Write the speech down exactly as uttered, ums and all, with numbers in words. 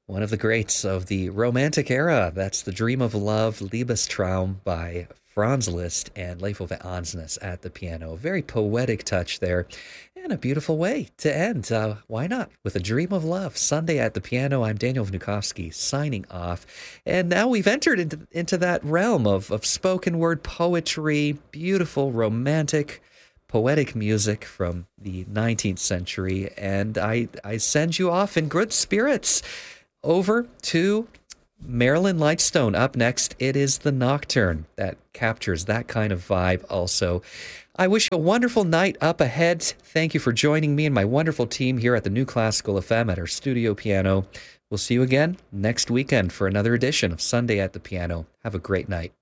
One of the greats of the Romantic era. That's The Dream of Love, Liebestraum by Franz Liszt and Leif Ove Ansnes at the piano. Very poetic touch there and a beautiful way to end. Uh, why not? With A Dream of Love, Sunday at the piano. I'm Daniel Vnukovsky signing off. And now we've entered into, into that realm of, of spoken word poetry, beautiful, romantic, poetic music from the nineteenth century. And I, I send you off in good spirits over to Marilyn Lightstone. Up next, it is The Nocturne that captures that kind of vibe also. I wish you a wonderful night up ahead. Thank you for joining me and my wonderful team here at the New Classical F M at our studio piano. We'll see you again next weekend for another edition of Sunday at the Piano. Have a great night.